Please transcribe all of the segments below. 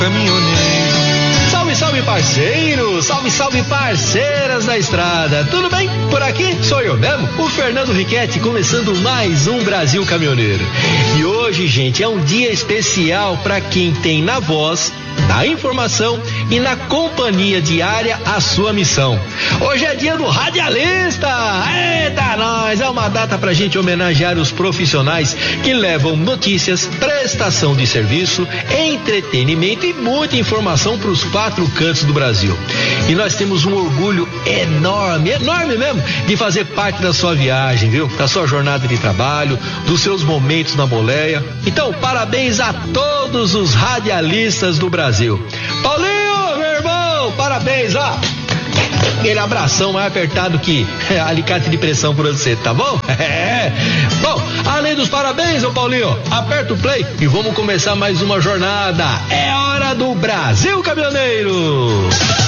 Caminhoneiro. Salve, salve parceiros, salve parceiras da estrada, tudo bem? Por aqui sou eu mesmo, o Fernando Riquetti, começando mais um Brasil Caminhoneiro. E hoje, gente, é um dia especial para quem tem na voz, na informação e na companhia diária a sua missão. Hoje é dia do radialista. Eita, nós! É uma data pra gente homenagear os profissionais que levam notícias, prestação de serviço, entretenimento e muita informação para os 4 cantos do Brasil. E nós temos um orgulho enorme mesmo, de fazer parte da sua viagem, viu? Da sua jornada de trabalho, dos seus momentos na boleia. Então, parabéns a todos os radialistas do Brasil. Paulinho, meu irmão, parabéns, ó. Aquele abração mais apertado que alicate de pressão por você, tá bom? Bom, além dos parabéns, ô Paulinho, aperta o play e vamos começar mais uma jornada. É hora do Brasil Caminhoneiro.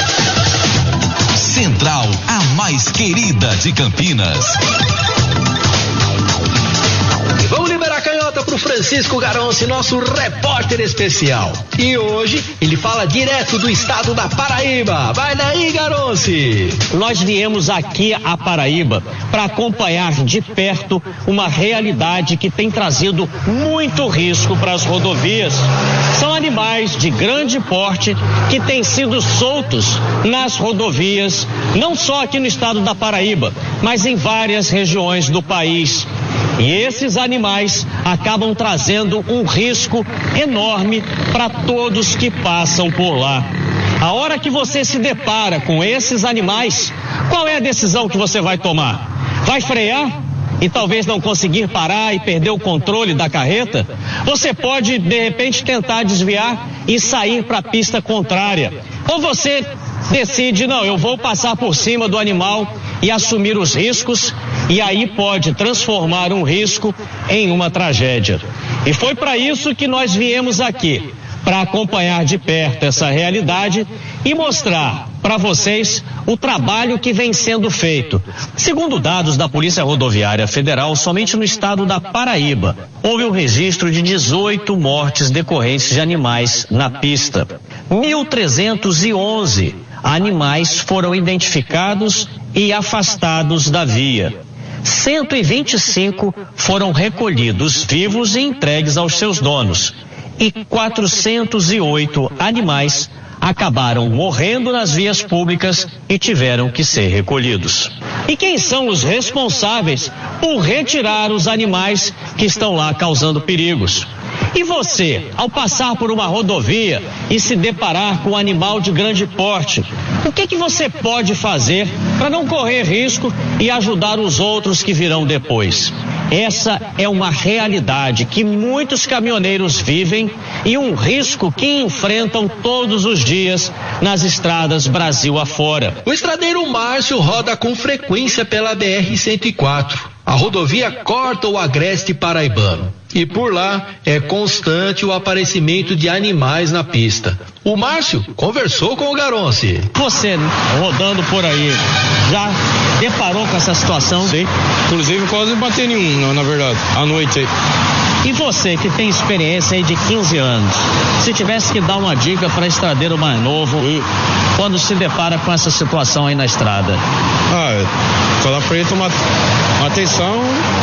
Central, a mais querida de Campinas. Vamos liberar a canhota pro Francisco Garonci, nosso repórter especial. E hoje ele fala direto do estado da Paraíba. Vai daí, Garonci! Nós viemos aqui a Paraíba para acompanhar de perto uma realidade que tem trazido muito risco para as rodovias. São animais de grande porte que têm sido soltos nas rodovias, não só aqui no estado da Paraíba, mas em várias regiões do país. E esses animais acabam trazendo um risco enorme para todos que passam por lá. A hora que você se depara com esses animais, qual é a decisão que você vai tomar? Vai frear e talvez não conseguir parar e perder o controle da carreta? Você pode, de repente, tentar desviar e sair para a pista contrária. Ou você decide, não, eu vou passar por cima do animal e assumir os riscos, e aí pode transformar um risco em uma tragédia. E foi para isso que nós viemos aqui, para acompanhar de perto essa realidade e mostrar para vocês o trabalho que vem sendo feito. Segundo dados da Polícia Rodoviária Federal, somente no estado da Paraíba houve um registro de 18 mortes decorrentes de animais na pista. 1.311 animais foram identificados e afastados da via. 125 foram recolhidos vivos e entregues aos seus donos. E 408 animais acabaram morrendo nas vias públicas e tiveram que ser recolhidos. E quem são os responsáveis por retirar os animais que estão lá causando perigos? E você, ao passar por uma rodovia e se deparar com um animal de grande porte, o que você pode fazer para não correr risco e ajudar os outros que virão depois? Essa é uma realidade que muitos caminhoneiros vivem e um risco que enfrentam todos os dias nas estradas Brasil afora. O estradeiro Márcio roda com frequência pela BR-104. A rodovia corta o agreste paraibano. E por lá é constante o aparecimento de animais na pista. O Márcio conversou com o Garonci. Você, rodando por aí, já deparou com essa situação? Sim, inclusive quase bateu em um, na verdade, à noite aí. E você que tem experiência aí de 15 anos, se tivesse que dar uma dica para estradeiro mais novo, quando se depara com essa situação aí na estrada? Falar pra ele tomar atenção,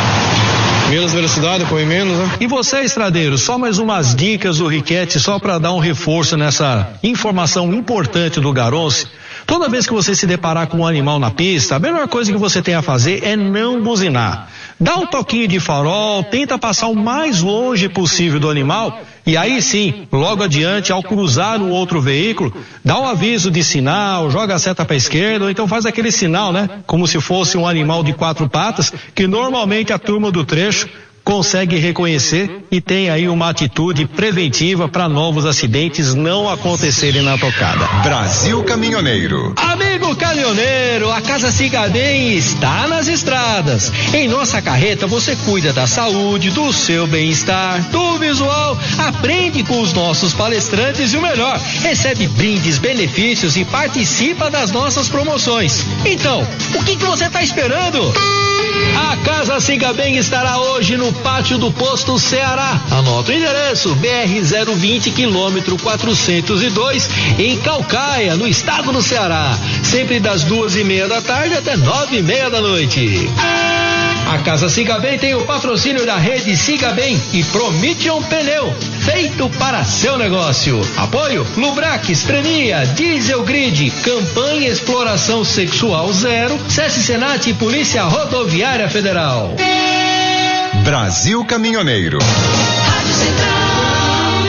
menos velocidade, correr menos, né? E você, estradeiro, só mais umas dicas do Riquetti, só para dar um reforço nessa informação importante do Garonci. Toda vez que você se deparar com um animal na pista, a melhor coisa que você tem a fazer é não buzinar. Dá um toquinho de farol, tenta passar o mais longe possível do animal e aí sim, logo adiante, ao cruzar um outro veículo, dá um aviso de sinal, joga a seta para a esquerda ou então faz aquele sinal, né? Como se fosse um animal de 4 patas, que normalmente a turma do trecho consegue reconhecer e tem aí uma atitude preventiva para novos acidentes não acontecerem na tocada. Brasil Caminhoneiro. Amigo caminhoneiro, a Casa Cigaden está nas estradas. Em nossa carreta você cuida da saúde, do seu bem-estar, do visual, aprende com os nossos palestrantes e o melhor, recebe brindes, benefícios e participa das nossas promoções. Então, o que você está esperando? A Casa Siga Bem estará hoje no pátio do Posto Ceará. Anota o endereço: BR-020, quilômetro 402, em Caucaia, no estado do Ceará. Sempre das 2:30 da tarde até 9:30 da noite. A Casa Siga Bem tem o patrocínio da rede Siga Bem e Promission Pneu, feito para seu negócio. Apoio Lubrax, Prenia, Diesel Grid, Campanha Exploração Sexual Zero, SESC Senat e Polícia Rodoviária Federal. Brasil Caminhoneiro. Rádio Central.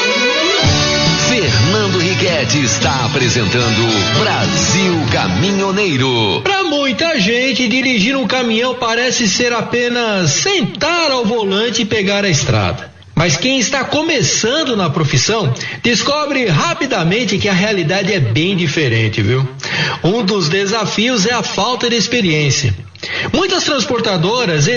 Fernando Riquetti está apresentando Brasil Caminhoneiro. Para muita gente, dirigir um caminhão parece ser apenas sentar ao volante e pegar a estrada. Mas quem está começando na profissão descobre rapidamente que a realidade é bem diferente, viu? Um dos desafios é a falta de experiência. Muitas transportadoras